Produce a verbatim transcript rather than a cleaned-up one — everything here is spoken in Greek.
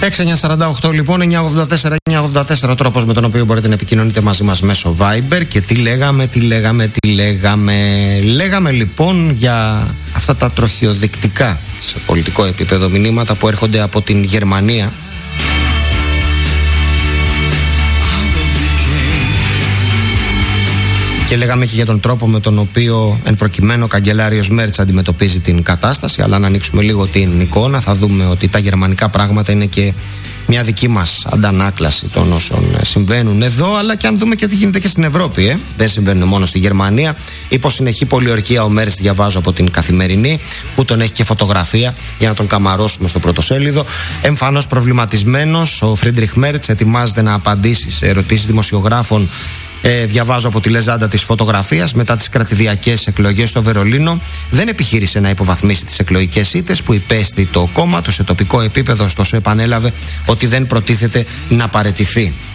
έξι εννιά σαράντα οκτώ λοιπόν, εννιά ογδόντα τέσσερα εννιά ογδόντα τέσσερα ο τρόπος με τον οποίο μπορείτε να επικοινωνείτε μαζί μας μέσω Viber. Και τι λέγαμε, τι λέγαμε, τι λέγαμε. Λέγαμε λοιπόν για αυτά τα τροχιοδεικτικά σε πολιτικό επίπεδο μηνύματα που έρχονται από την Γερμανία. Και λέγαμε και για τον τρόπο με τον οποίο εν προκειμένου ο καγκελάριος Μέρτς αντιμετωπίζει την κατάσταση. Αλλά αν ανοίξουμε λίγο την εικόνα θα δούμε ότι τα γερμανικά πράγματα είναι και μια δική μας αντανάκλαση των όσων συμβαίνουν εδώ. Αλλά και αν δούμε και τι γίνεται και στην Ευρώπη, ε. δεν συμβαίνουν μόνο στη Γερμανία. Υπό συνεχή πολιορκία ο Μέρτς, διαβάζω από την Καθημερινή, που τον έχει και φωτογραφία για να τον καμαρώσουμε στο πρωτοσέλιδο. Εμφανώς προβληματισμένος, ο Φρίντριχ Μέρτς ετοιμάζεται να απαντήσει σε ερωτήσεις δημοσιογράφων. Ε, διαβάζω από τη λεζάντα της φωτογραφίας. Μετά τις κρατηδιακές εκλογές στο Βερολίνο, δεν επιχείρησε να υποβαθμίσει τις εκλογικές ήττες που υπέστη το κόμμα του σε τοπικό επίπεδο, ωστόσο επανέλαβε ότι δεν προτίθεται να παραιτηθεί.